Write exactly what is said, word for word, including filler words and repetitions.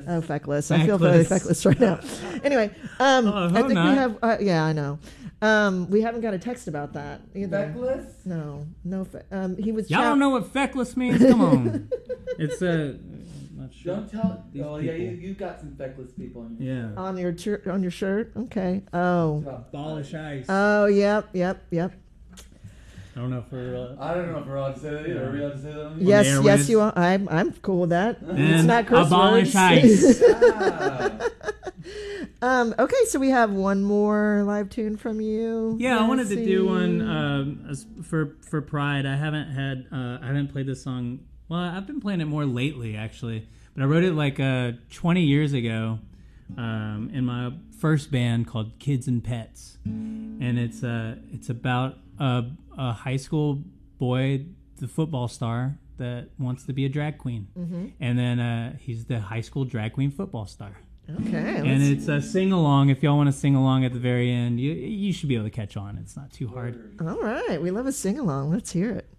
Oh, feckless. I feel very feckless right now. Anyway, um, Oh, I think not. we have. Uh, yeah, I know. Um, we haven't got a text about that either. Feckless? No, no. Fe- um, he was. Y'all chow- don't know what feckless means? Come on. It's a. Uh, not sure. Don't tell. These Oh yeah, people. you you got some feckless people on your Yeah. on your tur- on your shirt. Okay. Oh. show. Abolish ice. Oh. Yep. Yep. Yep. I don't know if we're. Uh, I don't know if we're allowed to say that either. Are we allowed to say that on the Yes. the Yes. airwaves. You are. I'm. I'm cool with that. It's And not curse abolish words. ice. Ah. um. Okay. So we have one more live tune from you. Yeah, I wanted to do one Nancy. um, as for for Pride. I haven't had uh, I haven't played this song. Well, I've been playing it more lately, actually. But I wrote it like uh, twenty years ago um, in my first band called Kids and Pets, and it's uh it's about a, a high school boy, the football star that wants to be a drag queen, Mm-hmm. and then uh, he's the high school drag queen football star. Okay. And let's- it's a sing along. If y'all want to sing along at the very end, you you should be able to catch on. It's not too hard. all right. We love a sing along. Let's hear it.